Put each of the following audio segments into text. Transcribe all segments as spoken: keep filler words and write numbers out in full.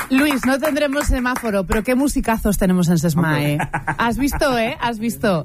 Luis, no tendremos semáforo, pero qué musicazos tenemos en Sesma, ¿eh? ¿Has visto, eh? ¿Has visto?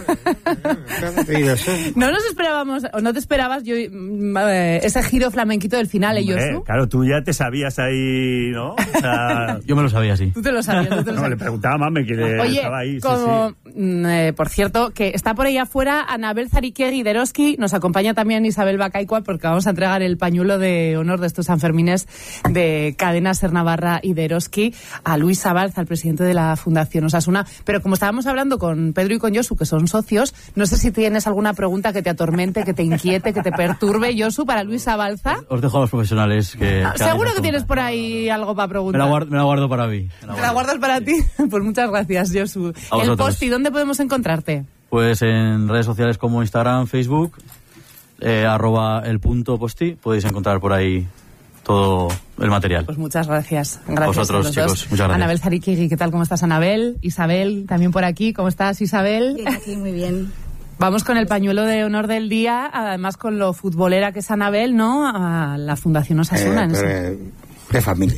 No nos esperábamos, o no te esperabas yo eh, ese giro flamenquito del final, ¿eh, Josu? Claro, tú ya te sabías ahí, ¿no? O sea, yo me lo sabía, sí. Tú te lo sabías, tú te lo no, sabías. le preguntaba a Mame que Oye, estaba ahí. como, sí, sí. Eh, por cierto, que está por ahí afuera Anabel Zariquiegui de Eroski, nos acompaña también Isabel Bacaicua, porque vamos a entregar el pañuelo de honor de estos Sanfermines de Cadena Ser Navarra y de Eroski a Luis Sabalza, al presidente de la Fundación Osasuna. Pero como estábamos hablando con Pedro y con Josu, que son socios, no sé si tienes alguna pregunta que te atormente, que te inquiete, que te perturbe, Josu, para Luis Sabalza. Os dejo a los profesionales que... Ah, seguro que tienes por ahí algo para preguntar. Me la guardo, me la guardo para mí. ¿Te la guardas para ti? Pues muchas gracias, Josu. El Posti, ¿dónde podemos encontrarte? Pues en redes sociales como Instagram, Facebook, eh, arroba el punto Posti, podéis encontrar por ahí todo el material. Pues muchas gracias. Gracias vosotros, a los chicos. dos. Muchas gracias. Anabel Zariquiegui, ¿qué tal? ¿Cómo estás, Anabel? Isabel, también por aquí. ¿Cómo estás, Isabel? Bien, aquí, muy bien. Vamos con el pañuelo de honor del día, además con lo futbolera que es Anabel, ¿no? A la Fundación Osasuna. Eh, en pero, ese... de familia.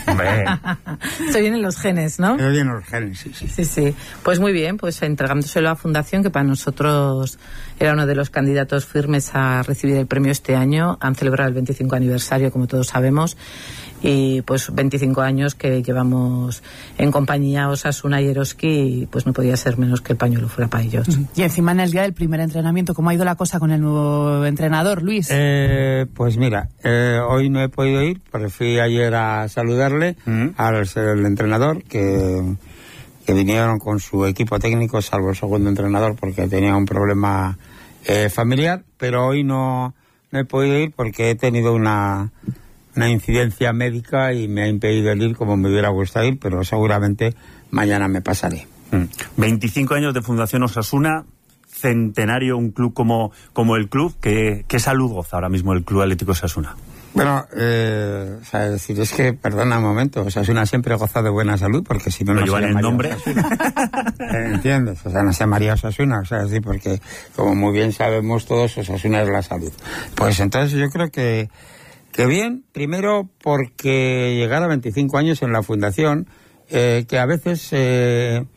Se vienen los genes, ¿no? Se vienen los genes, sí, sí. Sí, sí. Pues muy bien, pues entregándoselo a la Fundación, que para nosotros era uno de los candidatos firmes a recibir el premio este año. Han celebrado el veinticinco aniversario, como todos sabemos, y pues veinticinco años que llevamos en compañía Osasuna y Eroski, y pues no podía ser menos que el pañuelo fuera para ellos. Y encima en el día del primer entrenamiento, ¿cómo ha ido la cosa con el nuevo entrenador, Luis? Eh, pues mira, eh, hoy no he podido ir, porque fui ayer a saludarle ¿Mm? al el entrenador, que, que vinieron con su equipo técnico, salvo el segundo entrenador, porque tenía un problema eh, familiar, pero hoy no, no he podido ir porque he tenido una... una incidencia médica y me ha impedido el ir como me hubiera gustado ir, pero seguramente mañana me pasaré. Mm. veinticinco años de Fundación Osasuna, centenario, un club como, como el club. ¿Qué, qué salud goza ahora mismo el Club Atlético Osasuna? Bueno, eh, o sea, es decir, es que, perdona un momento, Osasuna siempre goza de buena salud, porque si no, ¿Lo no llevan se el llamaría nombre? eh, ¿Entiendes? O sea, no se llamaría Osasuna, o sea, es decir, porque como muy bien sabemos todos, Osasuna es la salud. Pues entonces yo creo que Que bien, primero porque llegar a veinticinco años en la Fundación, eh, que a veces, eh,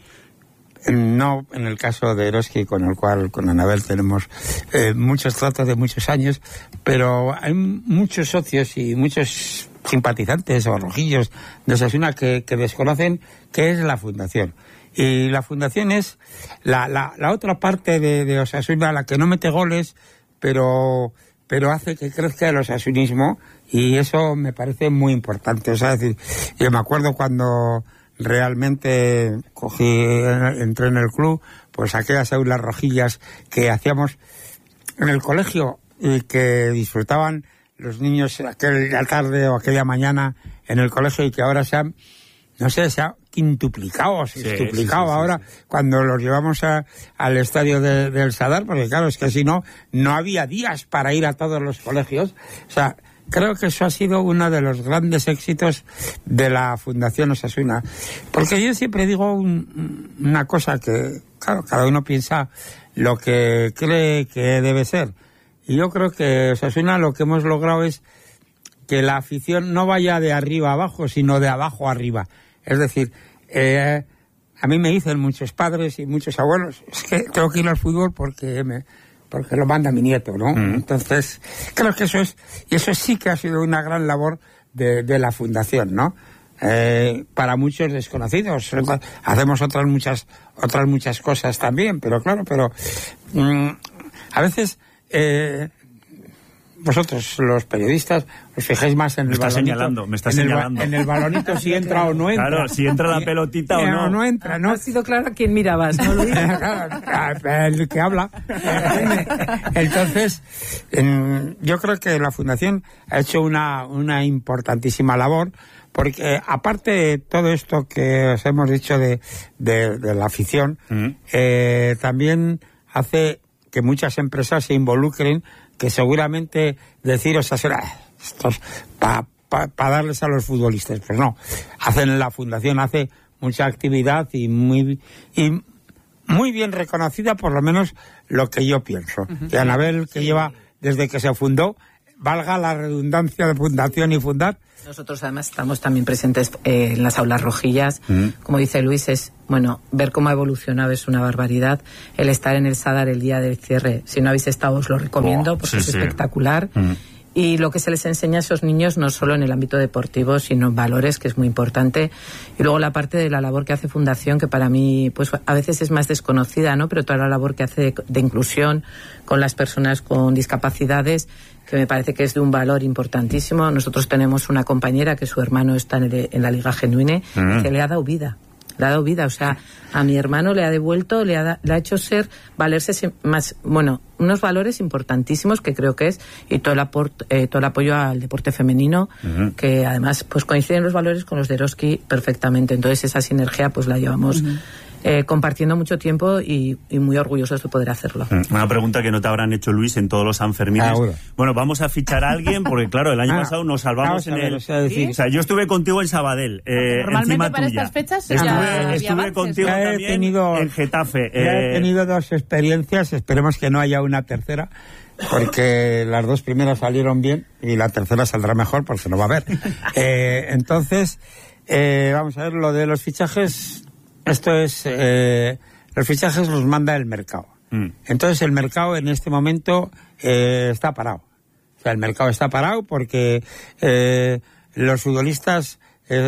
no en el caso de Eroski, con el cual con Anabel tenemos eh, muchos tratos de muchos años, pero hay muchos socios y muchos simpatizantes o rojillos de Osasuna que, que desconocen qué es la Fundación. Y la Fundación es la, la, la otra parte de, de Osasuna, la que no mete goles, pero... pero hace que crezca el osasunismo, y eso me parece muy importante. O sea, es decir, yo me acuerdo cuando realmente cogí, entré en el club, pues aquellas aulas rojillas que hacíamos en el colegio y que disfrutaban los niños aquella tarde o aquella mañana en el colegio, y que ahora se han, no sé, se ha quintuplicado, sí, sextuplicado sí, sí, ahora, sí, sí. cuando los llevamos a, al estadio de, del Sadar, porque claro, es que si no, no había días para ir a todos los colegios. O sea, creo que eso ha sido uno de los grandes éxitos de la Fundación Osasuna. Porque yo siempre digo un, una cosa que, claro, cada uno piensa lo que cree que debe ser. Y yo creo que Osasuna lo que hemos logrado es que la afición no vaya de arriba a abajo, sino de abajo a arriba. Es decir, eh, a mí me dicen muchos padres y muchos abuelos, es que tengo que ir al fútbol porque me, porque lo manda mi nieto, ¿no? Mm. Entonces, creo que eso es, y eso sí que ha sido una gran labor de, de la Fundación, ¿no? Eh, para muchos desconocidos. Hacemos otras muchas, otras muchas cosas también, pero claro, pero mmm, a veces, eh, vosotros, los periodistas, os fijáis más en el me está balonito. Señalando, me está en señalando. El, en el balonito si entra o no entra. Claro, si entra la pelotita o no. O no entra, ¿no? Ha sido claro a quién mirabas, ¿no, Luis? El que habla. Entonces, yo creo que la Fundación ha hecho una, una importantísima labor, porque aparte de todo esto que os hemos dicho de, de, de la afición, mm. eh, también hace que muchas empresas se involucren, que seguramente deciros hacer esto para pa, pa darles a los futbolistas, pues no, hacen la Fundación, hace mucha actividad y muy y muy bien reconocida, por lo menos lo que yo pienso. Uh-huh. Y Anabel, que lleva desde que se fundó, valga la redundancia de fundación y fundar. Nosotros además estamos también presentes eh, en las aulas rojillas. Mm. Como dice Luis, es bueno ver cómo ha evolucionado, es una barbaridad. El estar en el Sadar el día del cierre, si no habéis estado os lo recomiendo, oh, porque sí, es sí. espectacular. Mm. Y lo que se les enseña a esos niños no solo en el ámbito deportivo, sino en valores, que es muy importante. Y luego la parte de la labor que hace Fundación, que para mí pues a veces es más desconocida, ¿no? Pero toda la labor que hace de, de inclusión con las personas con discapacidades, que me parece que es de un valor importantísimo. Nosotros tenemos una compañera que su hermano está en, el, en la Liga Genuine, mm. que le ha dado vida. Le ha dado vida, o sea, a mi hermano le ha devuelto, le ha, da, le ha hecho ser, valerse más, bueno, unos valores importantísimos que creo que es, y todo el, aport, eh, todo el apoyo al deporte femenino, uh-huh. que además pues coinciden los valores con los de Eroski perfectamente, entonces esa sinergia pues la llevamos uh-huh. eh, compartiendo mucho tiempo y, y muy orgullosos de poder hacerlo. Una pregunta que no te habrán hecho, Luis, en todos los Sanfermines. Ah, bueno. bueno, vamos a fichar a alguien, porque claro, el año ah, pasado nos salvamos en el... O sea, decir, o sea, yo estuve contigo en Sabadell, eh, normalmente para tuya. Estas fechas estuve, ya estuve contigo ya también tenido, en Getafe. Ya eh, he tenido dos experiencias, esperemos que no haya una tercera, porque las dos primeras salieron bien y la tercera saldrá mejor porque no va a haber. eh, entonces, eh, vamos a ver, lo de los fichajes, esto es, eh, los fichajes los manda el mercado. Mm. Entonces el mercado en este momento eh, está parado. O sea, el mercado está parado porque eh, los futbolistas,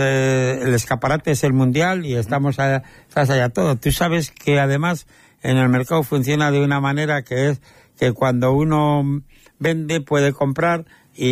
eh, el escaparate es el mundial y estamos allá, estás allá todo. Tú sabes que además en el mercado funciona de una manera que es que cuando uno vende puede comprar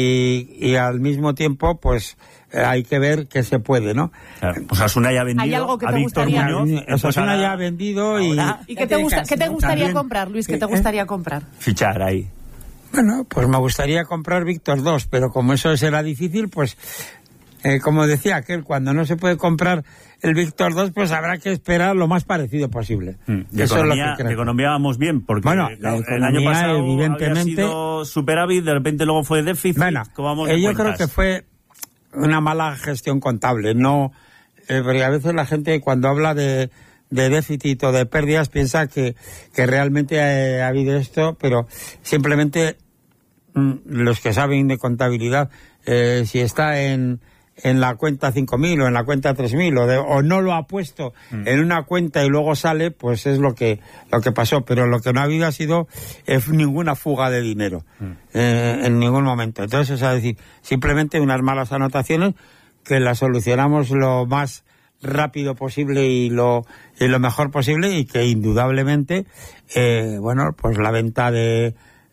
y, y al mismo tiempo pues eh, hay que ver qué se puede, ¿no? Claro. Pues Osasuna ya ha vendido. ¿Hay algo que a te Víctor gustaría? Muñoz. Osasuna ya ha vendido y... ¿Y qué te, gusta, ¿qué te gustaría también comprar, Luis? ¿Qué te gustaría comprar? Fichar ahí. Bueno, pues me gustaría comprar Víctor dos, pero como eso será difícil, pues... Eh, como decía aquel, cuando no se puede comprar el Víctor dos, pues habrá que esperar lo más parecido posible. Mm. De Eso economía, es lo que creo. Economía vamos bien, porque bueno, el año pasado evidentemente, había sido superávit, de repente luego fue déficit. Bueno, eh, yo creo que fue una mala gestión contable, no, eh, porque a veces la gente cuando habla de, de déficit o de pérdidas piensa que, que realmente ha, ha habido esto, pero simplemente mm, los que saben de contabilidad, eh, si está en en la cuenta cinco mil o en la cuenta tres mil o, de, o no lo ha puesto mm. en una cuenta y luego sale, pues es lo que lo que pasó. Pero lo que no ha habido ha sido eh, ninguna fuga de dinero mm. eh, en ningún momento. Entonces, es decir, simplemente unas malas anotaciones que las solucionamos lo más rápido posible y lo y lo mejor posible, y que indudablemente, eh, bueno, pues la venta de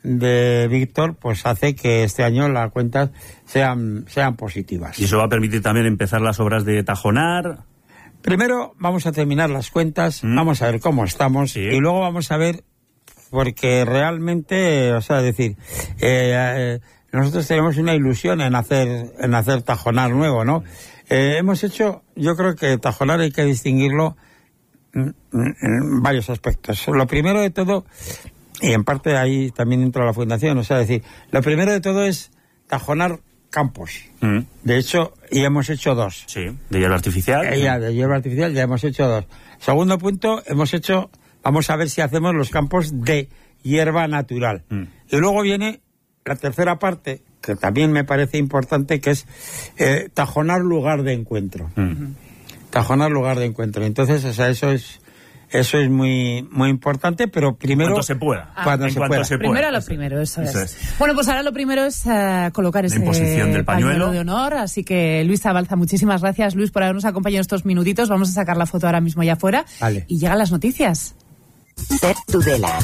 de Víctor pues hace que este año las cuentas sean sean positivas. Y eso va a permitir también empezar las obras de Tajonar. Primero vamos a terminar las cuentas, mm. vamos a ver cómo estamos, sí. y luego vamos a ver, porque realmente, o sea, es decir, eh, eh, nosotros tenemos una ilusión en hacer en hacer Tajonar nuevo, ¿no? Eh, hemos hecho, yo creo que Tajonar hay que distinguirlo en, en varios aspectos. Lo primero de todo, y en parte ahí también entra la fundación, o sea, decir, lo primero de todo es Tajonar campos. Mm. De hecho, ya hemos hecho dos. Sí, de hierba artificial. Eh, ya, de hierba artificial ya hemos hecho dos. Segundo punto, hemos hecho, vamos a ver si hacemos los campos de hierba natural. Mm. Y luego viene la tercera parte, que también me parece importante, que es eh, Tajonar lugar de encuentro. Mm. Tajonar lugar de encuentro. Entonces, o sea, eso es... Eso es muy muy importante, pero primero... Cuando se pueda. Ah, cuando se pueda. Se primero lo primero, eso, eso es. es. Bueno, pues ahora lo primero es uh, colocar ese del pañuelo. pañuelo de honor. Así que, Luis Zabalza, muchísimas gracias, Luis, por habernos acompañado estos minutitos. Vamos a sacar la foto ahora mismo allá afuera. Vale. Y llegan las noticias. Pep Tudela.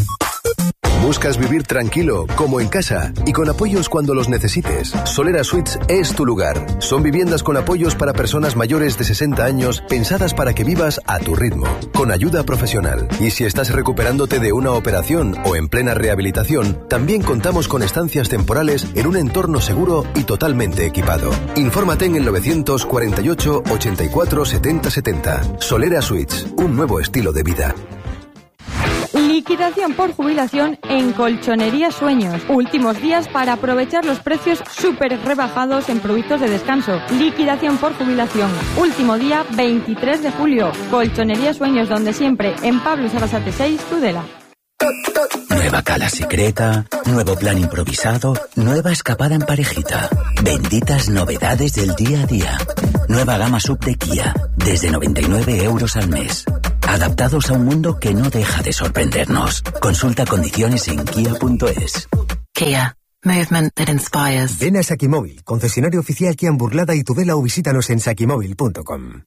¿Buscas vivir tranquilo, como en casa, y con apoyos cuando los necesites? Solera Suites es tu lugar. Son viviendas con apoyos para personas mayores de sesenta años, pensadas para que vivas a tu ritmo, con ayuda profesional. Y si estás recuperándote de una operación o en plena rehabilitación, también contamos con estancias temporales en un entorno seguro y totalmente equipado. Infórmate en el novecientos cuarenta y ocho, ochenta y cuatro, setenta setenta. Solera Suites, un nuevo estilo de vida. Liquidación por jubilación en Colchonería Sueños. Últimos días para aprovechar los precios súper rebajados en productos de descanso. Liquidación por jubilación. Último día veintitrés de julio. Colchonería Sueños, donde siempre, en Pablo Sarasate seis, Tudela. Nueva cala secreta, nuevo plan improvisado, nueva escapada en parejita. Benditas novedades del día a día. Nueva gama sub de Kia, desde noventa y nueve euros al mes. Adaptados a un mundo que no deja de sorprendernos. Consulta condiciones en kia punto es. Kia. Movement that inspires. Ven a Sakimóvil, concesionario oficial Kia en Burlada y Tudela, o visítanos en sakimóvil punto com.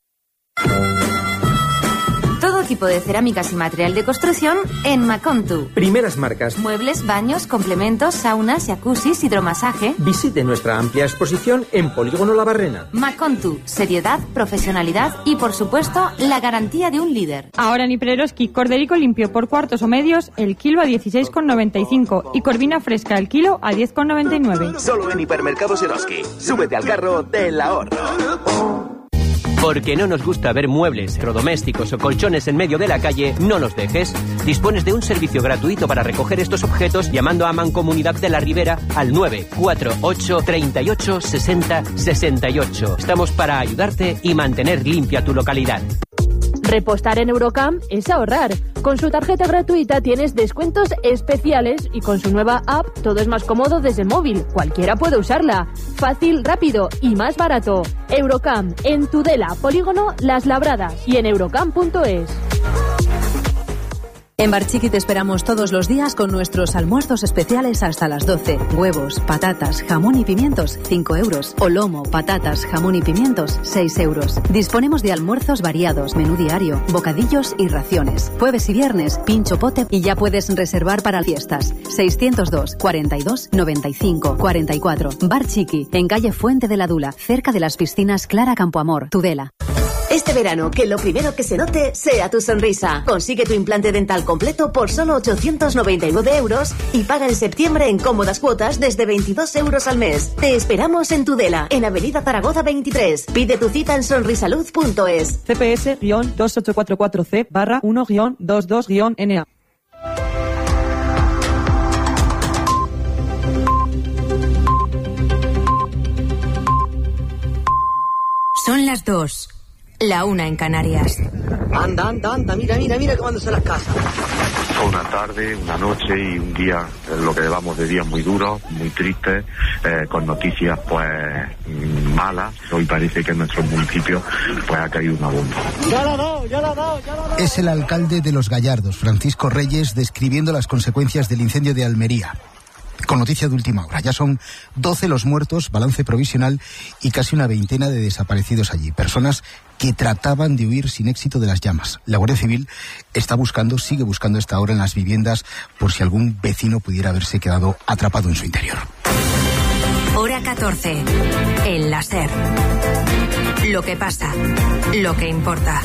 Todo tipo de cerámicas y material de construcción en Macontu. Primeras marcas. Muebles, baños, complementos, saunas, jacuzzis, hidromasaje. Visite nuestra amplia exposición en Polígono La Barrena. Macontu. Seriedad, profesionalidad y, por supuesto, la garantía de un líder. Ahora en Ipreroski, corderico limpio por cuartos o medios, el kilo a dieciséis con noventa y cinco y corvina fresca el kilo a diez con noventa y nueve. Solo en Hipermercados Eroski. Súbete al carro del ahorro. Porque no nos gusta ver muebles, electrodomésticos o colchones en medio de la calle, no los dejes. Dispones de un servicio gratuito para recoger estos objetos llamando a Mancomunidad de la Ribera al nueve cuatro ocho, treinta y ocho, sesenta, sesenta y ocho. Estamos para ayudarte y mantener limpia tu localidad. Repostar en Eurocam es ahorrar. Con su tarjeta gratuita tienes descuentos especiales y con su nueva app todo es más cómodo desde el móvil. Cualquiera puede usarla. Fácil, rápido y más barato. Eurocam, en Tudela, Polígono Las Labradas y en eurocam punto es. En Bar Chiqui te esperamos todos los días con nuestros almuerzos especiales hasta las doce. Huevos, patatas, jamón y pimientos, cinco euros. O lomo, patatas, jamón y pimientos, seis euros. Disponemos de almuerzos variados, menú diario, bocadillos y raciones. Jueves y viernes, pincho pote y ya puedes reservar para fiestas. seiscientos dos, cuarenta y dos, noventa y cinco, cuarenta y cuatro. Bar Chiqui, en calle Fuente de la Dula, cerca de las piscinas Clara Campoamor, Tudela. Este verano, que lo primero que se note sea tu sonrisa. Consigue tu implante dental completo por solo ochocientos noventa y nueve euros y paga en septiembre en cómodas cuotas desde veintidós euros al mes. Te esperamos en Tudela, en Avenida Zaragoza veintitrés. Pide tu cita en sonrisalud punto es. C P S dos ocho cuatro cuatro C barra uno dos dos N A. Son las dos. La una en Canarias. Anda, anda, anda, mira, mira, mira cómo se las casas. Una tarde, una noche y un día, lo que llevamos de días muy duros, muy tristes, eh, con noticias pues malas. Hoy parece que en nuestro municipio pues ha caído una bomba. Ya la ha dado, ya la ha dado, ya la ha dado. Es el alcalde de Los Gallardos, Francisco Reyes, describiendo las consecuencias del incendio de Almería. Con noticia de última hora, ya son doce los muertos, balance provisional y casi una veintena de desaparecidos allí. Personas que trataban de huir sin éxito de las llamas. La Guardia Civil está buscando, sigue buscando a esta hora en las viviendas por si algún vecino pudiera haberse quedado atrapado en su interior. Hora catorce. El láser. Lo que pasa. Lo que importa.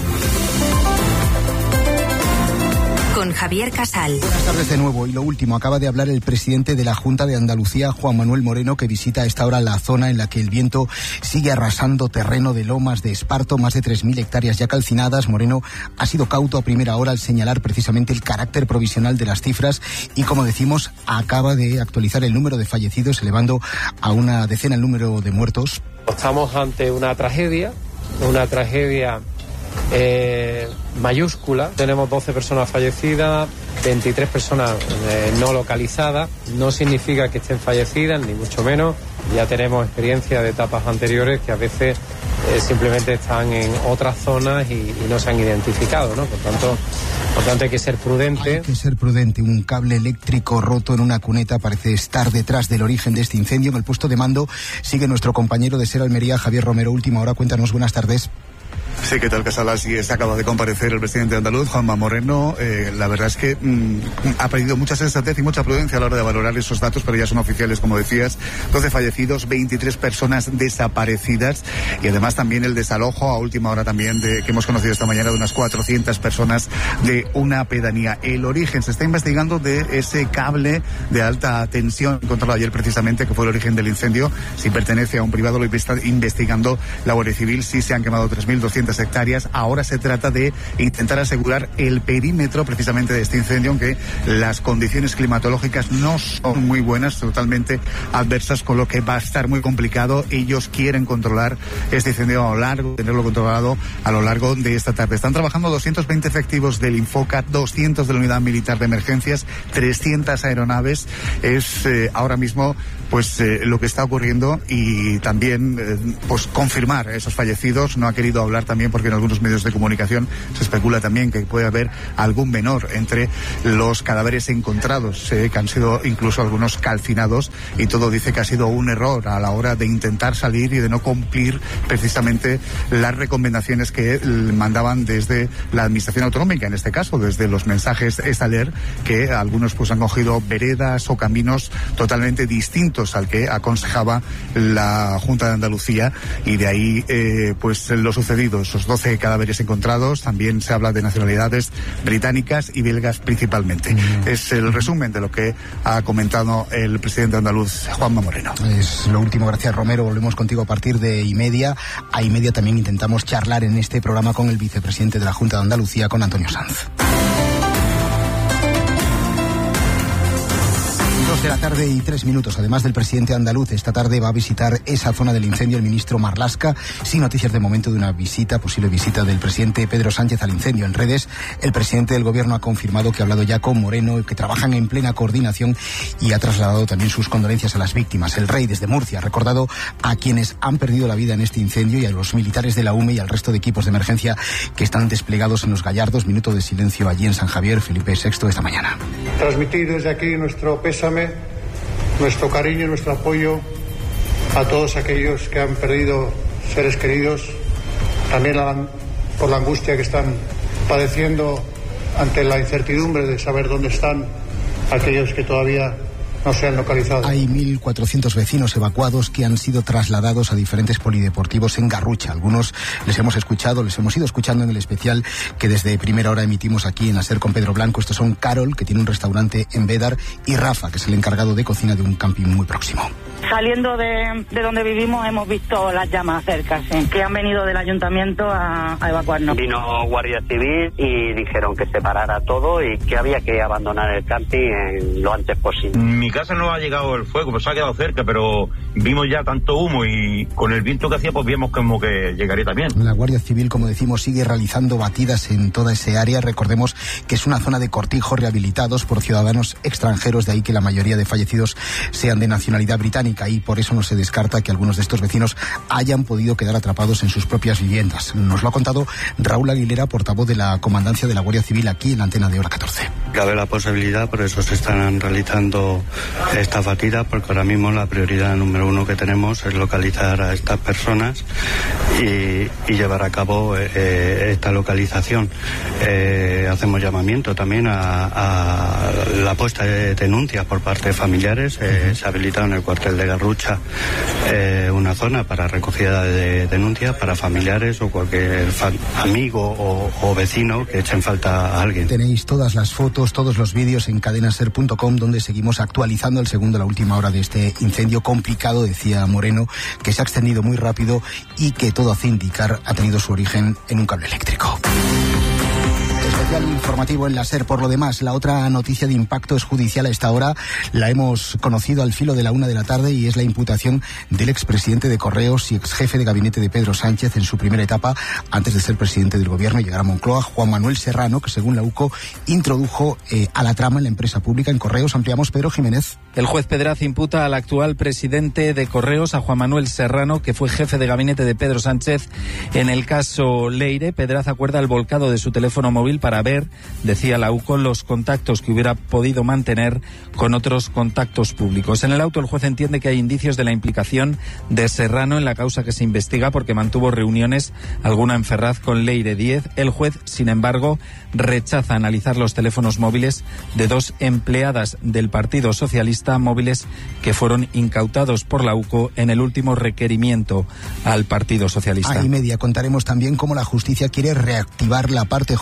Con Javier Casal. Buenas tardes de nuevo. Y lo último, acaba de hablar el presidente de la Junta de Andalucía, Juan Manuel Moreno, que visita a esta hora la zona en la que el viento sigue arrasando terreno de Lomas de Esparto, más de tres mil hectáreas ya calcinadas. Moreno ha sido cauto a primera hora al señalar precisamente el carácter provisional de las cifras y, como decimos, acaba de actualizar el número de fallecidos, elevando a una decena el número de muertos. Estamos ante una tragedia, una tragedia Eh, mayúscula. Tenemos doce personas fallecidas, veintitrés personas eh, no localizadas. No significa que estén fallecidas, ni mucho menos. Ya tenemos experiencia de etapas anteriores que a veces eh, simplemente están en otras zonas y, y no se han identificado, ¿no? Por tanto, por tanto hay que ser prudente. Hay que ser prudente. Un cable eléctrico roto en una cuneta parece estar detrás del origen de este incendio. En el puesto de mando sigue nuestro compañero de Ser Almería, Javier Romero. Última hora, cuéntanos, buenas tardes. Sí, ¿qué tal, Casal? Así es, acaba de comparecer el presidente andaluz, Juanma Moreno. Eh, la verdad es que mmm, ha pedido mucha sensatez y mucha prudencia a la hora de valorar esos datos, pero ya son oficiales, como decías. doce fallecidos, veintitrés personas desaparecidas y además también el desalojo a última hora también de que hemos conocido esta mañana de unas cuatrocientas personas de una pedanía. El origen se está investigando de ese cable de alta tensión encontrado ayer precisamente, que fue el origen del incendio. Si pertenece a un privado, lo está investigando la Guardia Civil. Sí se han quemado tres mil doscientas muchas hectáreas. Ahora se trata de intentar asegurar el perímetro precisamente de este incendio, aunque las condiciones climatológicas no son muy buenas, totalmente adversas, con lo que va a estar muy complicado. Ellos quieren controlar este incendio a lo largo, tenerlo controlado a lo largo de esta tarde. Están trabajando doscientos veinte efectivos del Infoca, doscientos de la Unidad Militar de Emergencias, trescientas aeronaves. Es eh, ahora mismo pues eh, lo que está ocurriendo, y también eh, pues confirmar esos fallecidos. No ha querido hablar también porque en algunos medios de comunicación se especula también que puede haber algún menor entre los cadáveres encontrados, eh, que han sido incluso algunos calcinados, y todo dice que ha sido un error a la hora de intentar salir y de no cumplir precisamente las recomendaciones que mandaban desde la administración autonómica, en este caso desde los mensajes Estaler, que algunos pues han cogido veredas o caminos totalmente distintos al que aconsejaba la Junta de Andalucía, y de ahí eh, pues lo sucedido, esos doce cadáveres encontrados. También se habla de nacionalidades británicas y belgas principalmente. Mm. Es el resumen de lo que ha comentado el presidente andaluz, Juanma Moreno. Es lo último, gracias Romero. Volvemos contigo a partir de y media. A y media también intentamos charlar en este programa con el vicepresidente de la Junta de Andalucía, con Antonio Sanz. De la tarde y tres minutos. Además del presidente andaluz, esta tarde va a visitar esa zona del incendio el ministro Marlaska, sin noticias de momento de una visita, posible visita del presidente Pedro Sánchez al incendio. En redes, el presidente del gobierno ha confirmado que ha hablado ya con Moreno, que trabajan en plena coordinación, y ha trasladado también sus condolencias a las víctimas. El rey, desde Murcia, ha recordado a quienes han perdido la vida en este incendio y a los militares de la U M E y al resto de equipos de emergencia que están desplegados en los Gallardos. Minuto de silencio allí en San Javier. Felipe sexto esta mañana. Transmitir desde aquí nuestro pésame, nuestro cariño y nuestro apoyo a todos aquellos que han perdido seres queridos, también la, por la angustia que están padeciendo ante la incertidumbre de saber dónde están aquellos que todavía no se han localizado. Hay mil cuatrocientos vecinos evacuados que han sido trasladados a diferentes polideportivos en Garrucha. Algunos les hemos escuchado, les hemos ido escuchando en el especial que desde primera hora emitimos aquí en A Ser con Pedro Blanco. Estos son Carol, que tiene un restaurante en Bédar, y Rafa, que es el encargado de cocina de un camping muy próximo. Saliendo de, de donde vivimos hemos visto las llamas cerca, sí, que han venido del ayuntamiento a, a evacuarnos. Vino Guardia Civil y dijeron que se parara todo y que había que abandonar el camping en lo antes posible. Mi casa no ha llegado el fuego, pues se ha quedado cerca, pero vimos ya tanto humo y con el viento que hacía pues vimos como que llegaría también. La Guardia Civil, como decimos, sigue realizando batidas en toda ese área. Recordemos que es una zona de cortijos rehabilitados por ciudadanos extranjeros, de ahí que la mayoría de fallecidos sean de nacionalidad británica, y por eso no se descarta que algunos de estos vecinos hayan podido quedar atrapados en sus propias viviendas. Nos lo ha contado Raúl Aguilera, portavoz de la Comandancia de la Guardia Civil, aquí en la antena de Hora catorce. Cabe la posibilidad, por eso se están realizando estas batidas, porque ahora mismo la prioridad número uno que tenemos es localizar a estas personas y, y llevar a cabo eh, esta localización. Eh, hacemos llamamiento también a, a la puesta de denuncias por parte de familiares. Eh, se ha habilitado en el cuartel de Garrucha eh, una zona para recogida de denuncias para familiares o cualquier fa- amigo o, o vecino que echen falta a alguien. Tenéis todas las fotos, todos los vídeos en cadenaser punto com, donde seguimos actualizando el segundo, la última hora de este incendio complicado, decía Moreno, que se ha extendido muy rápido y que todo hace indicar ha tenido su origen en un cable eléctrico. Especial informativo en la SER. Por lo demás, la otra noticia de impacto es judicial a esta hora. La hemos conocido al filo de la una de la tarde y es la imputación del expresidente de Correos y exjefe de gabinete de Pedro Sánchez en su primera etapa antes de ser presidente del gobierno y llegar a Moncloa, Juan Manuel Serrano, que según la U C O introdujo eh, a la trama en la empresa pública en Correos. Ampliamos, Pedro Jiménez. El juez Pedraz imputa al actual presidente de Correos, a Juan Manuel Serrano, que fue jefe de gabinete de Pedro Sánchez en el caso Leire. Pedraz acuerda el volcado de su teléfono móvil para ver, decía la U C O, los contactos que hubiera podido mantener con otros contactos públicos. En el auto, el juez entiende que hay indicios de la implicación de Serrano en la causa que se investiga porque mantuvo reuniones, alguna en Ferraz, con Leire Díez. El juez, sin embargo, rechaza analizar los teléfonos móviles de dos empleadas del Partido Socialista, móviles que fueron incautados por la U C O en el último requerimiento al Partido Socialista. A y media contaremos también cómo la justicia quiere reactivar la parte judicial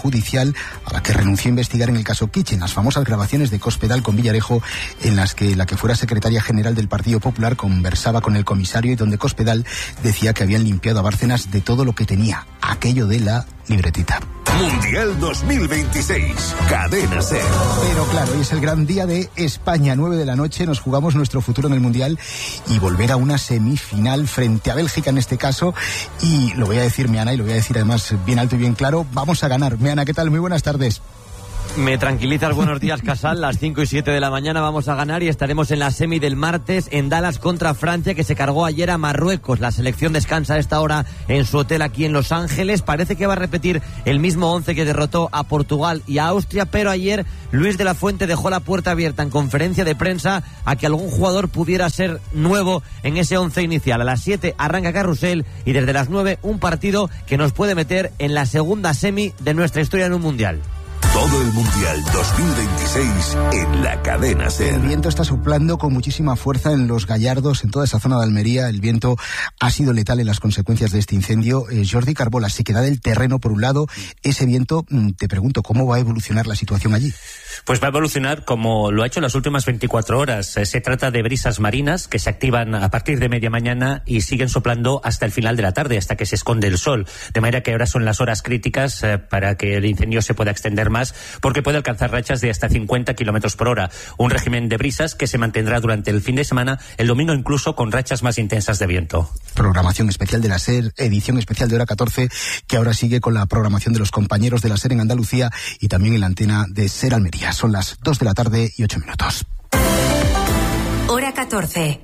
Cospedal, a la que renunció a investigar en el caso Kitchen, las famosas grabaciones de Cospedal con Villarejo, en las que la que fuera secretaria general del Partido Popular conversaba con el comisario y donde Cospedal decía que habían limpiado a Bárcenas de todo lo que tenía, aquello de la libretita. Mundial dos mil veintiséis, Cadena SER. Pero claro, hoy es el gran día de España, nueve de la noche, nos jugamos nuestro futuro en el Mundial y volver a una semifinal frente a Bélgica en este caso, y lo voy a decir, Meana, y lo voy a decir además bien alto y bien claro, vamos a ganar. Meana, ¿qué tal? Muy buenas tardes. Me tranquilizas, buenos días, Casal. Las cinco y siete de la mañana vamos a ganar y estaremos en la semi del martes en Dallas contra Francia, que se cargó ayer a Marruecos. La selección descansa a esta hora en su hotel aquí en Los Ángeles. Parece que va a repetir el mismo once que derrotó a Portugal y a Austria, pero ayer Luis de la Fuente dejó la puerta abierta en conferencia de prensa a que algún jugador pudiera ser nuevo en ese once inicial. A las siete arranca Carrusel y desde las nueve un partido que nos puede meter en la segunda semi de nuestra historia en un Mundial. Todo el Mundial dos mil veintiséis en la Cadena SER. El viento está soplando con muchísima fuerza en Los Gallardos, en toda esa zona de Almería. El viento ha sido letal en las consecuencias de este incendio. Eh, Jordi Carbó, la sequedad del terreno por un lado, ese viento, te pregunto, ¿cómo va a evolucionar la situación allí? Pues va a evolucionar como lo ha hecho en las últimas veinticuatro horas. Eh, se trata de brisas marinas que se activan a partir de media mañana y siguen soplando hasta el final de la tarde, hasta que se esconde el sol. De manera que ahora son las horas críticas eh, para que el incendio se pueda extender más, porque puede alcanzar rachas de hasta cincuenta kilómetros por hora. Un régimen de brisas que se mantendrá durante el fin de semana, el domingo incluso con rachas más intensas de viento. Programación especial de la SER, edición especial de Hora catorce, que ahora sigue con la programación de los compañeros de la SER en Andalucía y también en la antena de SER Almería. Son las dos de la tarde y ocho minutos. Hora catorce.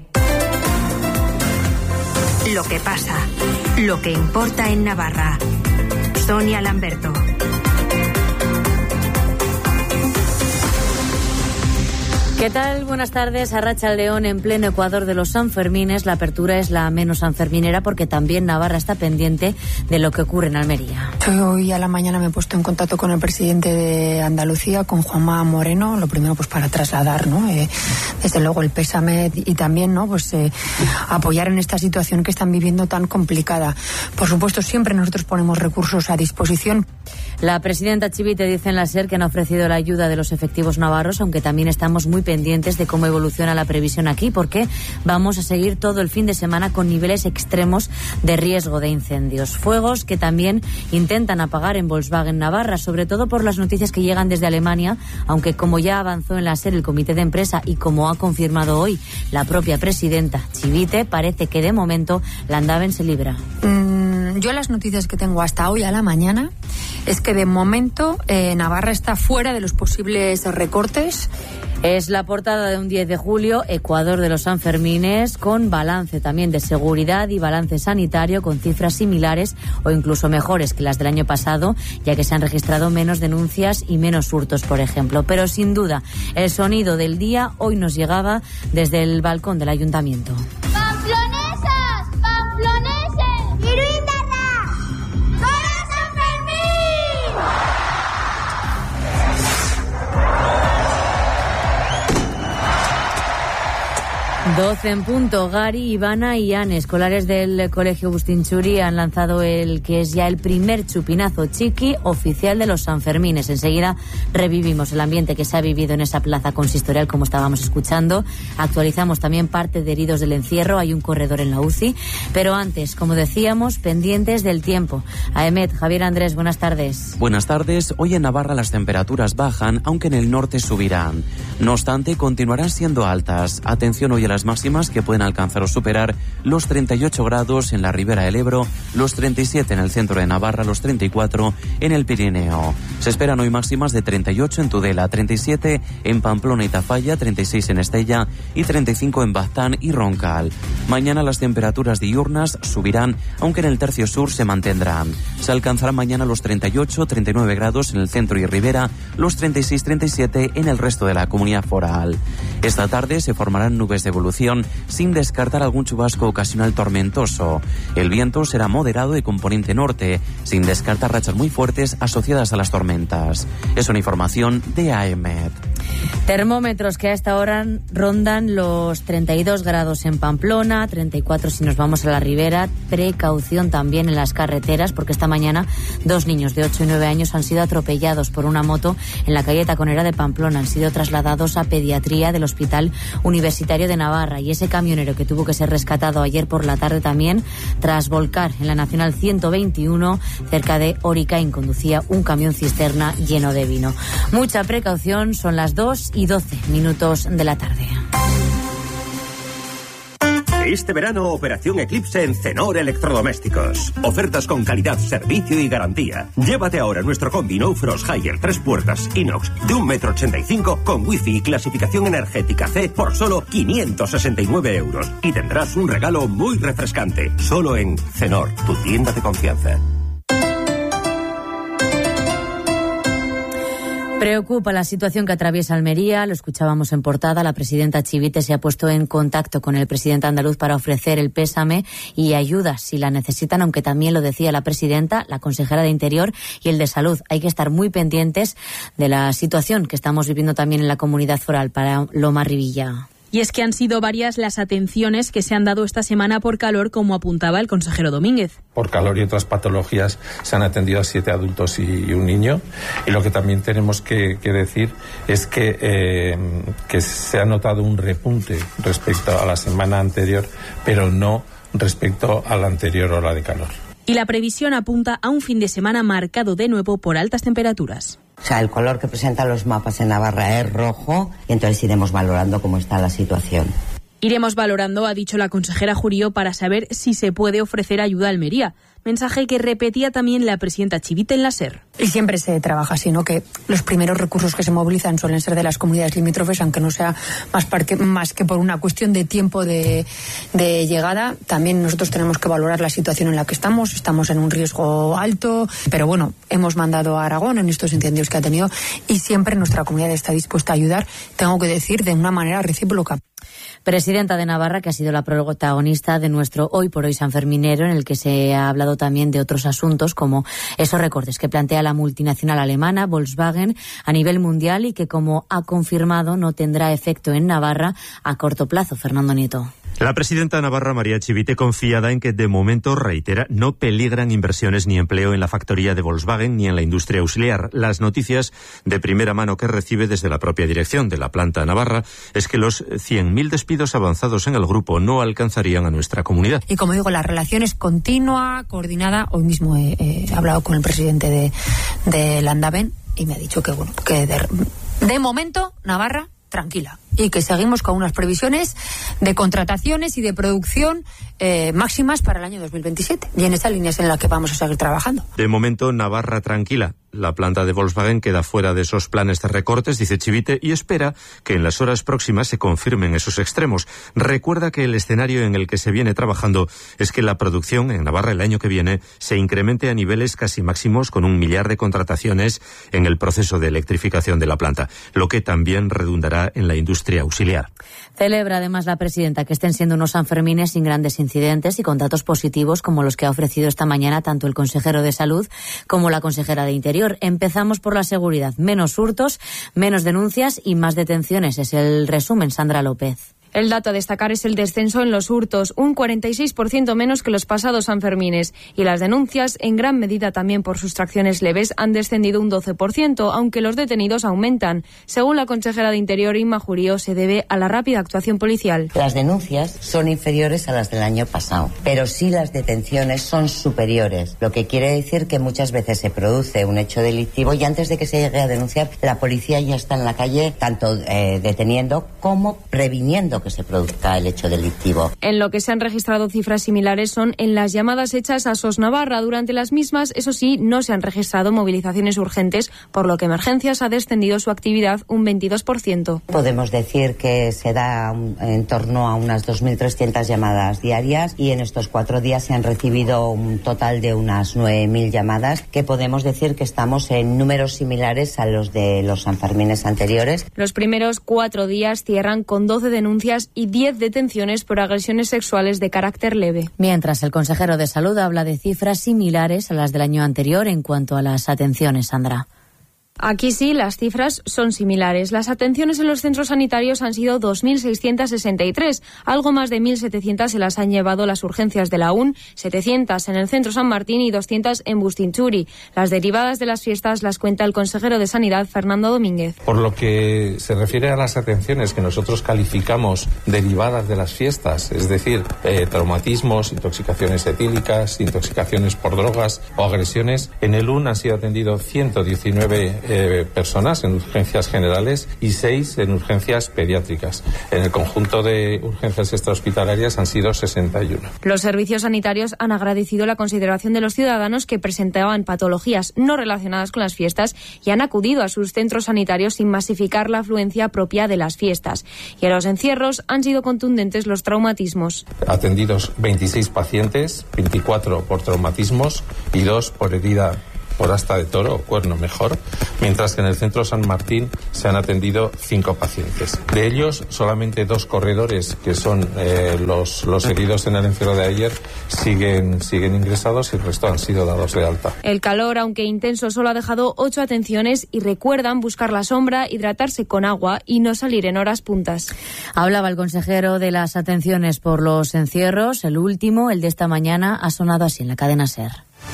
Lo que pasa, lo que importa en Navarra. Sonia Lamberto. ¿Qué tal? Buenas tardes. Arratsaldeón, en pleno Ecuador de los Sanfermines. La apertura es la menos sanferminera porque también Navarra está pendiente de lo que ocurre en Almería. Hoy a la mañana me he puesto en contacto con el presidente de Andalucía, con Juanma Moreno, lo primero pues para trasladar, ¿no? Eh, desde luego el pésame y también, ¿no? Pues eh, apoyar en esta situación que están viviendo tan complicada. Por supuesto, siempre nosotros ponemos recursos a disposición. La presidenta Chivite dice en la SER que han ofrecido la ayuda de los efectivos navarros, aunque también estamos muy pendientes de cómo evoluciona la previsión aquí, porque vamos a seguir todo el fin de semana con niveles extremos de riesgo de incendios. Fuegos que también intentan apagar en Volkswagen Navarra, sobre todo por las noticias que llegan desde Alemania, aunque como ya avanzó en la SER el comité de empresa y como ha confirmado hoy la propia presidenta Chivite, parece que de momento Landaven se libra. Mm, yo las noticias que tengo hasta hoy a la mañana es que de momento eh, Navarra está fuera de los posibles recortes. Es la portada de un diez de julio, Ecuador de los Sanfermines, con balance también de seguridad y balance sanitario con cifras similares o incluso mejores que las del año pasado, ya que se han registrado menos denuncias y menos hurtos, por ejemplo. Pero sin duda, el sonido del día hoy nos llegaba desde el balcón del ayuntamiento. ¡Pamplonesas! ¡Pamploneses! ¡Iruindarra! ¡Para San Fermín! doce en punto. Gary, Ivana y Anne, escolares del Colegio Bustinchuri, han lanzado el que es ya el primer chupinazo chiqui oficial de los Sanfermines. Enseguida revivimos el ambiente que se ha vivido en esa plaza consistorial, como estábamos escuchando. Actualizamos también parte de heridos del encierro. Hay un corredor en la U C I. Pero antes, como decíamos, pendientes del tiempo. Aemet, Javier Andrés, buenas tardes. Buenas tardes. Hoy en Navarra las temperaturas bajan, aunque en el norte subirán. No obstante, continuarán siendo altas. Atención hoy a las máximas, que pueden alcanzar o superar los treinta y ocho grados en la ribera del Ebro, los treinta y siete en el centro de Navarra, los treinta y cuatro en el Pirineo. Se esperan hoy máximas de treinta y ocho en Tudela, treinta y siete en Pamplona y Tafalla, treinta y seis en Estella y treinta y cinco en Baztán y Roncal. Mañana las temperaturas diurnas subirán, aunque en el tercio sur se mantendrán. Se alcanzarán mañana los treinta y ocho, treinta y nueve grados en el centro y ribera, los treinta y seis, treinta y siete en el resto de la comunidad foral. Esta tarde se formarán nubes de evolución, sin descartar algún chubasco ocasional tormentoso. El viento será moderado de componente norte, sin descartar rachas muy fuertes asociadas a las tormentas. Es una información de A E M E T. Termómetros que a esta hora rondan los treinta y dos grados en Pamplona, treinta y cuatro si nos vamos a la ribera. Precaución también en las carreteras, porque esta mañana dos niños de ocho y nueve años han sido atropellados por una moto en la calle Taconera de Pamplona. Han sido trasladados a pediatría del Hospital Universitario de Navarra. Y ese camionero que tuvo que ser rescatado ayer por la tarde también, tras volcar en la Nacional ciento veintiuno cerca de Oricain, conducía un camión cisterna lleno de vino. Mucha precaución, son las dos y doce minutos de la tarde. Este verano, Operación Eclipse en Cenor Electrodomésticos. Ofertas con calidad, servicio y garantía. Llévate ahora nuestro combi No Frost Higher tres puertas inox de un metro ochenta y cinco con wifi y clasificación energética C por solo quinientos sesenta y nueve euros. Y tendrás un regalo muy refrescante. Solo en Cenor, tu tienda de confianza. Preocupa la situación que atraviesa Almería, lo escuchábamos en portada. La presidenta Chivite se ha puesto en contacto con el presidente andaluz para ofrecer el pésame y ayuda si la necesitan, aunque también lo decía la presidenta, la consejera de Interior y el de Salud. Hay que estar muy pendientes de la situación que estamos viviendo también en la comunidad foral. Para Loma Rivilla. Y es que han sido varias las atenciones que se han dado esta semana por calor, como apuntaba el consejero Domínguez. Por calor y otras patologías se han atendido a siete adultos y un niño. Y lo que también tenemos que, que decir es que, eh, que se ha notado un repunte respecto a la semana anterior, pero no respecto a la anterior ola de calor. Y la previsión apunta a un fin de semana marcado de nuevo por altas temperaturas. O sea, el color que presentan los mapas en Navarra es rojo y entonces iremos valorando cómo está la situación. Iremos valorando, ha dicho la consejera Jurío, para saber si se puede ofrecer ayuda a Almería. Mensaje que repetía también la presidenta Chivite en la SER. Y siempre se trabaja así, ¿no? Que los primeros recursos que se movilizan suelen ser de las comunidades limítrofes, aunque no sea más, que, más que por una cuestión de tiempo de, de llegada. También nosotros tenemos que valorar la situación en la que estamos. Estamos en un riesgo alto, pero bueno, hemos mandado a Aragón en estos incendios que ha tenido y siempre nuestra comunidad está dispuesta a ayudar, tengo que decir, de una manera recíproca. Presidenta de Navarra, que ha sido la protagonista de nuestro Hoy por Hoy Sanferminero, en el que se ha hablado también de otros asuntos, como esos recortes que plantea la multinacional alemana Volkswagen a nivel mundial y que, como ha confirmado, no tendrá efecto en Navarra a corto plazo. Fernando Nieto. La presidenta navarra, María Chivite, confiada en que de momento, reitera, no peligran inversiones ni empleo en la factoría de Volkswagen ni en la industria auxiliar. Las noticias de primera mano que recibe desde la propia dirección de la planta navarra es que los cien mil despidos avanzados en el grupo no alcanzarían a nuestra comunidad. Y como digo, la relación es continua, coordinada. Hoy mismo he, he hablado con el presidente de, de Landaven y me ha dicho que, bueno, que de, de momento Navarra tranquila y que seguimos con unas previsiones de contrataciones y de producción eh, máximas para el año dos mil veintisiete. Y en esa línea es en la que vamos a seguir trabajando. De momento, Navarra tranquila. La planta de Volkswagen queda fuera de esos planes de recortes, dice Chivite, y espera que en las horas próximas se confirmen esos extremos. Recuerda que el escenario en el que se viene trabajando es que la producción en Navarra el año que viene se incremente a niveles casi máximos, con un millar de contrataciones en el proceso de electrificación de la planta, lo que también redundará en la industria auxiliar. Celebra además la presidenta que estén siendo unos Sanfermines sin grandes incidentes y con datos positivos como los que ha ofrecido esta mañana tanto el consejero de Salud como la consejera de Interior. Empezamos por la seguridad. Menos hurtos, menos denuncias y más detenciones. Es el resumen, Sandra López. El dato a destacar es el descenso en los hurtos, un cuarenta y seis por ciento menos que los pasados Sanfermines. Y las denuncias, en gran medida también por sustracciones leves, han descendido un doce por ciento, aunque los detenidos aumentan. Según la consejera de Interior, Inma Jurío, se debe a la rápida actuación policial. Las denuncias son inferiores a las del año pasado, pero sí las detenciones son superiores, lo que quiere decir que muchas veces se produce un hecho delictivo y antes de que se llegue a denunciar, la policía ya está en la calle, tanto eh, deteniendo como previniendo que se produzca el hecho delictivo. En lo que se han registrado cifras similares son en las llamadas hechas a SOS Navarra. Durante las mismas, eso sí, no se han registrado movilizaciones urgentes, por lo que Emergencias ha descendido su actividad un veintidós por ciento. Podemos decir que se da en torno a unas dos mil trescientas llamadas diarias y en estos cuatro días se han recibido un total de unas nueve mil llamadas, que podemos decir que estamos en números similares a los de los Sanfermines anteriores. Los primeros cuatro días cierran con doce denuncias y diez detenciones por agresiones sexuales de carácter leve. Mientras el consejero de Salud habla de cifras similares a las del año anterior en cuanto a las atenciones, Sandra. Aquí sí, las cifras son similares. Las atenciones en los centros sanitarios han sido dos mil seiscientas sesenta y tres. Algo más de mil setecientas se las han llevado las urgencias de la U N, setecientas en el Centro San Martín y doscientas en Bustinchuri. Las derivadas de las fiestas las cuenta el consejero de Sanidad, Fernando Domínguez. Por lo que se refiere a las atenciones que nosotros calificamos derivadas de las fiestas, es decir, eh, traumatismos, intoxicaciones etílicas, intoxicaciones por drogas o agresiones, en el U N han sido atendidos ciento diecinueve Eh, personas en urgencias generales y seis en urgencias pediátricas. En el conjunto de urgencias extrahospitalarias han sido sesenta y uno. Los servicios sanitarios han agradecido la consideración de los ciudadanos que presentaban patologías no relacionadas con las fiestas y han acudido a sus centros sanitarios sin masificar la afluencia propia de las fiestas. Y a los encierros han sido contundentes los traumatismos. Atendidos veintiséis pacientes, veinticuatro por traumatismos y dos por herida por asta de toro o cuerno mejor, mientras que en el Centro San Martín se han atendido cinco pacientes. De ellos, solamente dos corredores, que son eh, los, los heridos en el encierro de ayer, siguen, siguen ingresados y el resto han sido dados de alta. El calor, aunque intenso, solo ha dejado ocho atenciones y recuerdan buscar la sombra, hidratarse con agua y no salir en horas puntas. Hablaba el consejero de las atenciones por los encierros. El último, el de esta mañana, ha sonado así en la cadena SER.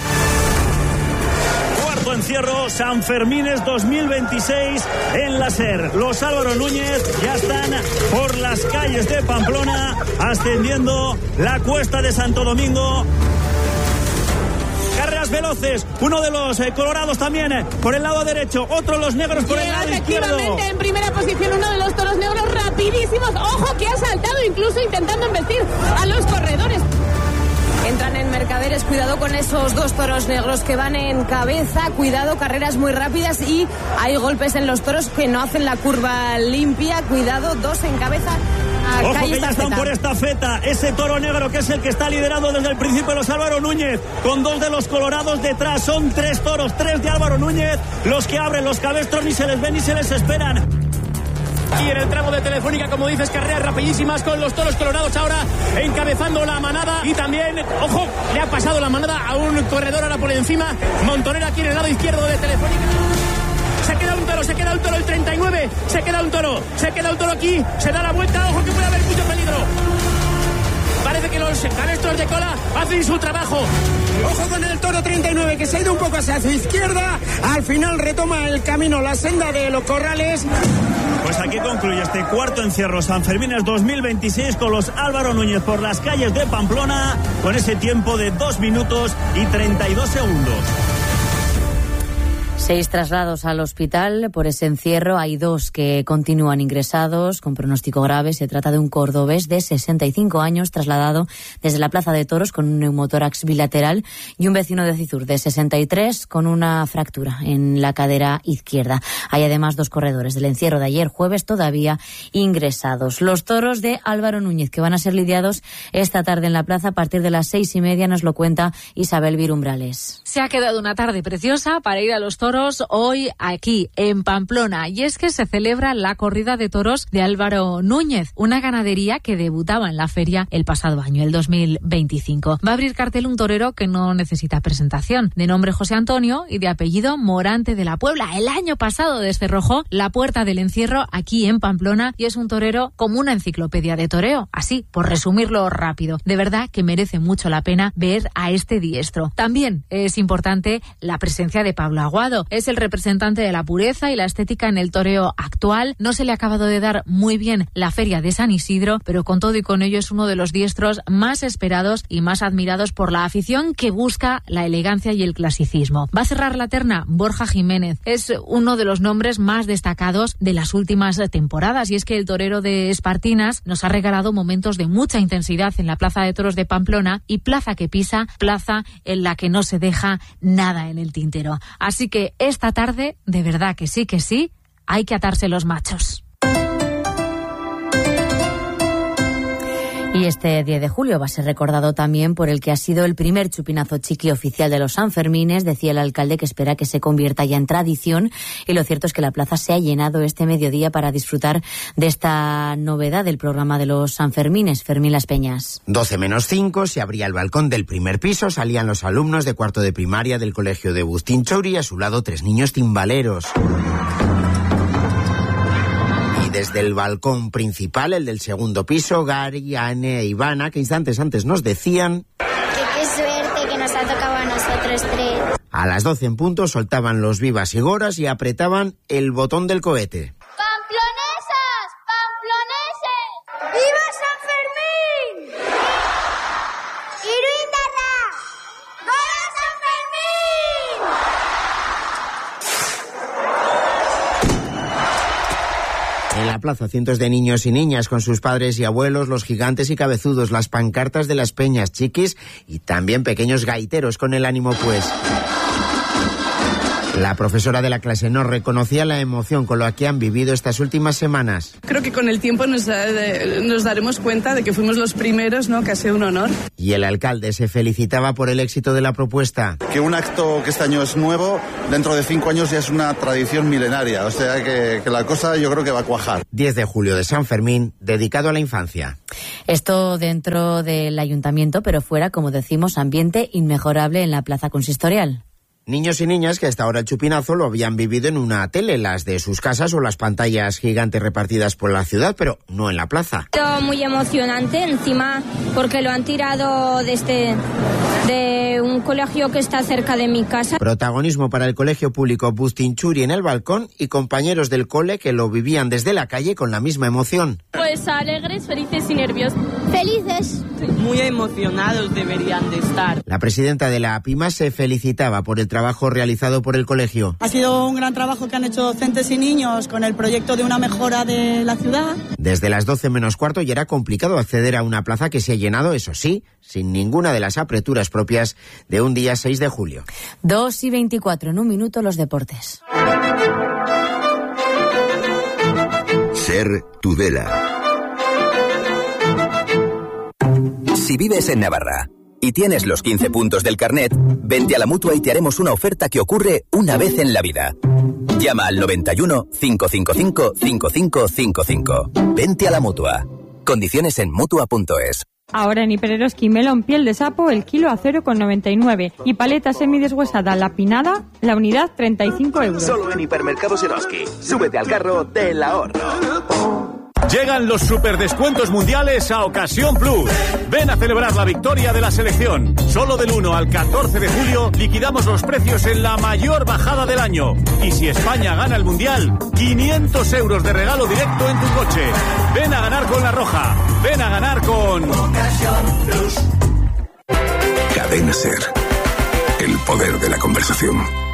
Encierro Sanfermines dos mil veintiséis en la SER. Los Álvaro Núñez ya están por las calles de Pamplona ascendiendo la cuesta de Santo Domingo. Carreras veloces, uno de los eh, colorados también eh, por el lado derecho, otro los negros por Llega el lado izquierdo. Efectivamente, en primera posición uno de los toros negros rapidísimos. Ojo que ha saltado incluso intentando embestir a los corredores. Entran en Mercaderes, cuidado con esos dos toros negros que van en cabeza, cuidado, carreras muy rápidas y hay golpes en los toros que no hacen la curva limpia, cuidado, dos en cabeza. Ojo que ya están por esta feta, ese toro negro que es el que está liderado desde el principio los Álvaro Núñez, con dos de los colorados detrás, son tres toros, tres de Álvaro Núñez, los que abren los cabestros, ni se les ven ni se les esperan. Y en el tramo de Telefónica, como dices, carreras rapidísimas con los toros colorados ahora encabezando la manada. Y también, ojo, le ha pasado la manada a un corredor ahora por encima. Montonera aquí en el lado izquierdo de Telefónica. Se queda un toro, se queda un toro el treinta y nueve. Se queda un toro, se queda un toro aquí. Se da la vuelta, ojo que puede haber mucho peligro. Parece que los cabestros de cola hacen su trabajo. Ojo con el toro treinta y nueve que se ha ido un poco hacia su izquierda. Al final retoma el camino, la senda de los corrales. Pues aquí concluye este cuarto encierro Sanfermines dos mil veintiséis con los Álvaro Núñez por las calles de Pamplona con ese tiempo de dos minutos y treinta y dos segundos. Seis traslados al hospital por ese encierro. Hay dos que continúan ingresados con pronóstico grave. Se trata de un cordobés de sesenta y cinco años trasladado desde la Plaza de Toros con un neumotórax bilateral y un vecino de Cizur de sesenta y tres con una fractura en la cadera izquierda. Hay además dos corredores del encierro de ayer jueves todavía ingresados. Los toros de Álvaro Núñez que van a ser lidiados esta tarde en la plaza a partir de las seis y media, nos lo cuenta Isabel Virumbrales. Se ha quedado una tarde preciosa para ir a los toros hoy aquí en Pamplona, y es que se celebra la corrida de toros de Álvaro Núñez, una ganadería que debutaba en la feria el pasado año, el dos mil veinticinco. Va a abrir cartel un torero que no necesita presentación, de nombre José Antonio y de apellido Morante de la Puebla. El año pasado descerrojó la puerta del encierro aquí en Pamplona y es un torero como una enciclopedia de toreo, así por resumirlo rápido. De verdad que merece mucho la pena ver a este diestro. También es importante la presencia de Pablo Aguado. Es el representante de la pureza y la estética en el toreo actual. No se le ha acabado de dar muy bien la feria de San Isidro, pero con todo y con ello es uno de los diestros más esperados y más admirados por la afición que busca la elegancia y el clasicismo. Va a cerrar la terna Borja Jiménez. Es uno de los nombres más destacados de las últimas temporadas, y es que el torero de Espartinas nos ha regalado momentos de mucha intensidad en la Plaza de Toros de Pamplona, y plaza que pisa, plaza en la que no se deja nada en el tintero. Así que esta tarde, de verdad que sí, que sí, hay que atarse los machos. Y este diez de julio va a ser recordado también por el que ha sido el primer chupinazo chiqui oficial de los Sanfermines. Decía el alcalde que espera que se convierta ya en tradición, y lo cierto es que la plaza se ha llenado este mediodía para disfrutar de esta novedad del programa de los Sanfermines. Fermín Las Peñas. doce menos cinco, se abría el balcón del primer piso, salían los alumnos de cuarto de primaria del colegio de Bustinchori y a su lado tres niños timbaleros. Desde el balcón principal, el del segundo piso, Gary, Anne e Ivana, que instantes antes nos decían que qué suerte que nos ha tocado a nosotros tres. A las doce en punto soltaban los vivas y goras y apretaban el botón del cohete. ¡Pamplonesas! ¡Pamploneses! ¡Viva San Fermín! ¡Iruindarra! ¡Gora San Fermín! En la plaza, cientos de niños y niñas con sus padres y abuelos, los gigantes y cabezudos, las pancartas de las peñas chiquis y también pequeños gaiteros con el ánimo pues. La profesora de la clase nos reconocía la emoción con la que han vivido estas últimas semanas. Creo que con el tiempo nos, nos daremos cuenta de que fuimos los primeros, ¿no? Que ha sido un honor. Y el alcalde se felicitaba por el éxito de la propuesta. Que un acto que este año es nuevo, dentro de cinco años ya es una tradición milenaria. O sea que, que la cosa yo creo que va a cuajar. diez de julio de San Fermín, dedicado a la infancia. Esto dentro del ayuntamiento, pero fuera, como decimos, ambiente inmejorable en la plaza consistorial. Niños y niñas que hasta ahora el chupinazo lo habían vivido en una tele, las de sus casas o las pantallas gigantes repartidas por la ciudad, pero no en la plaza. Muy emocionante, encima porque lo han tirado desde de un colegio que está cerca de mi casa. Protagonismo para el colegio público Bustinchuri en el balcón y compañeros del cole que lo vivían desde la calle con la misma emoción. Pues alegres, felices y nerviosos. ¡Felices! Muy emocionados deberían de estar. La presidenta de la APIMA se felicitaba por el trabajo realizado por el colegio. Ha sido un gran trabajo que han hecho docentes y niños con el proyecto de una mejora de la ciudad. Desde las doce menos cuarto ya era complicado acceder a una plaza que se ha llenado, eso sí, sin ninguna de las apreturas propias de un día seis de julio. dos y veinticuatro, en un minuto los deportes. Ser Tudela. Si vives en Navarra y tienes los quince puntos del carnet, vente a la Mutua y te haremos una oferta que ocurre una vez en la vida. Llama al noventa y uno, cinco cinco cinco, cinco cinco cinco cinco. Vente a la Mutua. Condiciones en Mutua punto es. Ahora en Hipereroski melón piel de sapo el kilo a cero coma noventa y nueve y paleta semideshuesada la pinada la unidad treinta y cinco euros. Solo en Hipermercados Eroski. Súbete al carro del ahorro. Llegan los superdescuentos mundiales a Ocasión Plus. Ven a celebrar la victoria de la selección. Solo del uno al catorce de julio liquidamos los precios en la mayor bajada del año. Y si España gana el mundial, quinientos euros de regalo directo en tu coche. Ven a ganar con La Roja. Ven a ganar con Ocasión Plus. Cadena Ser. El poder de la conversación.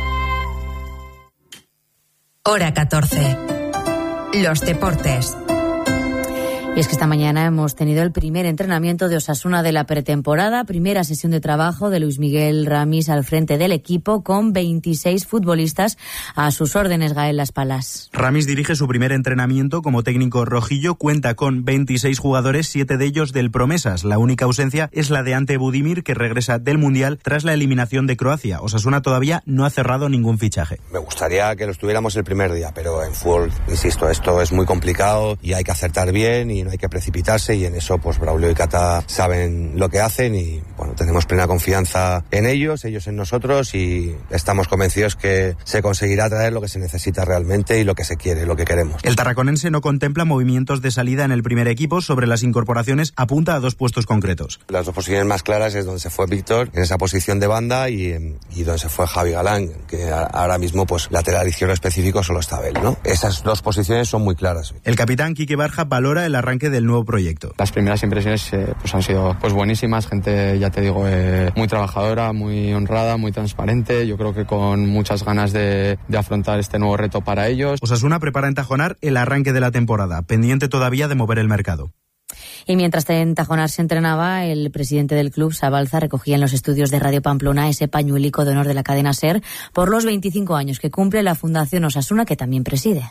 Hora catorce. Los deportes. Y es que esta mañana hemos tenido el primer entrenamiento de Osasuna de la pretemporada, primera sesión de trabajo de Luis Miguel Ramis al frente del equipo con veintiséis futbolistas a sus órdenes. Gael Las Palas. Ramis dirige su primer entrenamiento como técnico rojillo, cuenta con veintiséis jugadores, siete de ellos del Promesas. La única ausencia es la de Ante Budimir, que regresa del Mundial tras la eliminación de Croacia. Osasuna todavía no ha cerrado ningún fichaje. Me gustaría que lo estuviéramos el primer día, pero en fútbol, insisto, esto es muy complicado y hay que acertar bien y no hay que precipitarse, y en eso pues Braulio y Cata saben lo que hacen y bueno, tenemos plena confianza en ellos, ellos en nosotros, y estamos convencidos que se conseguirá traer lo que se necesita realmente y lo que se quiere, lo que queremos. El tarraconense no contempla movimientos de salida en el primer equipo. Sobre las incorporaciones apunta a dos puestos concretos. Las dos posiciones más claras es donde se fue Víctor en esa posición de banda y, y donde se fue Javi Galán, que ahora mismo pues lateral izquierdo específico solo está Abel, ¿no? Esas dos posiciones son muy claras. El capitán Quique Barja valora el arranque del nuevo proyecto. Las primeras impresiones eh, pues han sido pues buenísimas, gente, ya te digo, eh, muy trabajadora, muy honrada, muy transparente, yo creo que con muchas ganas de, de afrontar este nuevo reto para ellos. Osasuna prepara en Tajonar el arranque de la temporada, pendiente todavía de mover el mercado. Y mientras en Tajonar se entrenaba, el presidente del club, Sabalza, recogía en los estudios de Radio Pamplona ese pañuelico de honor de la cadena SER por los veinticinco años que cumple la Fundación Osasuna, que también preside.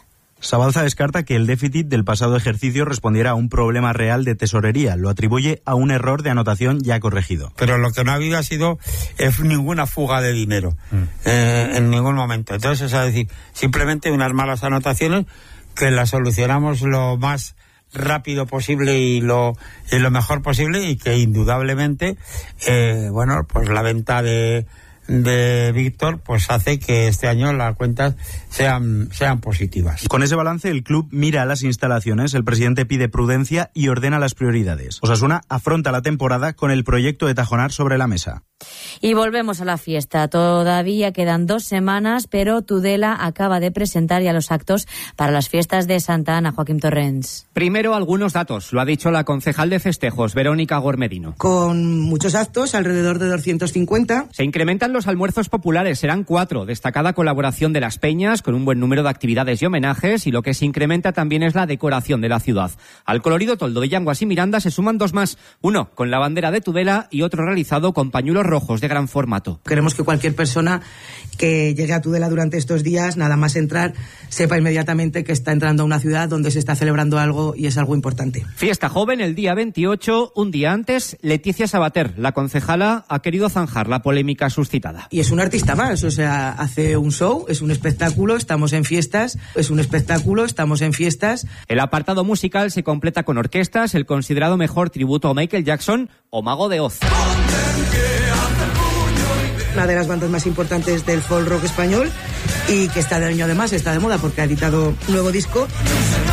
Sabalza descarta que el déficit del pasado ejercicio respondiera a un problema real de tesorería. Lo atribuye a un error de anotación ya corregido. Pero lo que no ha habido ha sido es ninguna fuga de dinero mm. eh, en ningún momento. Entonces, es decir, simplemente unas malas anotaciones que las solucionamos lo más rápido posible y lo y lo mejor posible, y que indudablemente eh, bueno, pues la venta de de Víctor pues hace que este año las cuentas sean sean positivas. Con ese balance el club mira a las instalaciones, el presidente pide prudencia y ordena las prioridades. Osasuna afronta la temporada con el proyecto de Tajonar sobre la mesa. Y volvemos a la fiesta. Todavía quedan dos semanas, pero Tudela acaba de presentar ya los actos para las fiestas de Santa Ana. Joaquín Torrens. Primero, algunos datos. Lo ha dicho la concejal de festejos, Verónica Gormedino. Con muchos actos, alrededor de doscientos cincuenta. Se incrementan los almuerzos populares, serán cuatro. Destacada colaboración de las peñas, con un buen número de actividades y homenajes, y lo que se incrementa también es la decoración de la ciudad. Al colorido toldo de Yanguas y Miranda se suman dos más. Uno con la bandera de Tudela y otro realizado con pañuelos rojos de gran formato. Queremos que cualquier persona que llegue a Tudela durante estos días, nada más entrar, sepa inmediatamente que está entrando a una ciudad donde se está celebrando algo y es algo importante. Fiesta joven el día veintiocho, un día antes. Leticia Sabater, la concejala, ha querido zanjar la polémica suscitada. Y es un artista más, o sea, hace un show, es un espectáculo, estamos en fiestas, es un espectáculo, estamos en fiestas. El apartado musical se completa con orquestas, el considerado mejor tributo a Michael Jackson o Mago de Oz. Una de las bandas más importantes del folk rock español y que está de año además, está de moda porque ha editado un nuevo disco.